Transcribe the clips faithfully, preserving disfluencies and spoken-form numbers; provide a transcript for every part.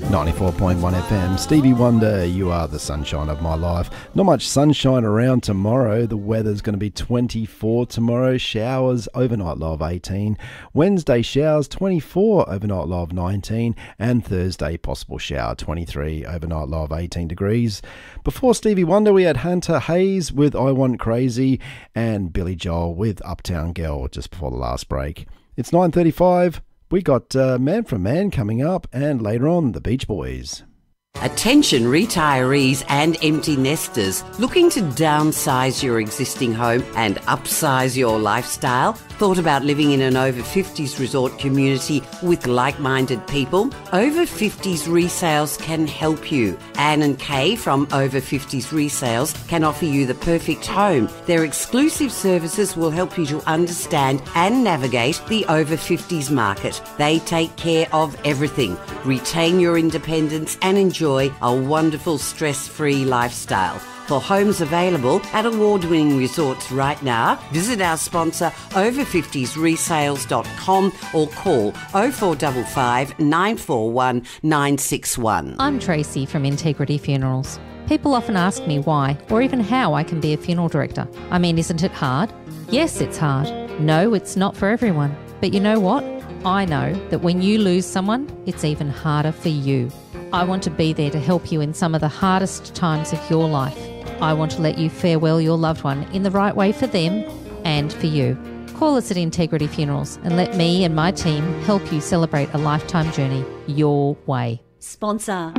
ninety-four point one F M. Stevie Wonder, you are the sunshine of my life. Not much sunshine around tomorrow. The weather's going to be twenty-four tomorrow. Showers, overnight low of eighteen. Wednesday showers, twenty-four, overnight low of nineteen. And Thursday possible shower, twenty-three, overnight low of eighteen degrees. Before Stevie Wonder, we had Hunter Hayes with I Want Crazy and Billy Joel with Uptown Girl just before the last break. It's nine thirty-five. We got uh, Man from Man coming up, and later on, the Beach Boys. Attention retirees and empty nesters looking to downsize your existing home and upsize your lifestyle? Thought about living in an over fifties resort community with like-minded people? Over fifties Resales can help you. Anne and Kay from Over fifties Resales can offer you the perfect home. Their exclusive services will help you to understand and navigate the over fifties market. They take care of everything. Retain your independence and enjoy a wonderful stress-free lifestyle. For homes available at award-winning resorts right now, visit our sponsor over fifties resales dot com or call oh four five five, nine four one, nine six one. I'm Tracy from Integrity Funerals. People often ask me why or even how I can be a funeral director. I mean, isn't it hard? Yes, it's hard. No, it's not for everyone. But you know what? I know that when you lose someone, it's even harder for you. I want to be there to help you in some of the hardest times of your life. I want to let you farewell your loved one in the right way for them and for you. Call us at Integrity Funerals and let me and my team help you celebrate a lifetime journey your way. Sponsor.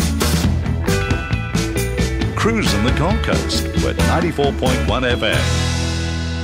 Cruising the Gold Coast with ninety-four point one F M.